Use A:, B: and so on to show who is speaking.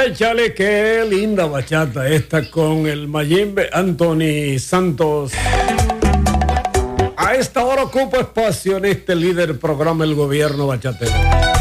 A: Échale, qué linda bachata esta con el Mayimbe Anthony Santos. A esta hora ocupa espacio en este líder programa El Gobierno Bachatero.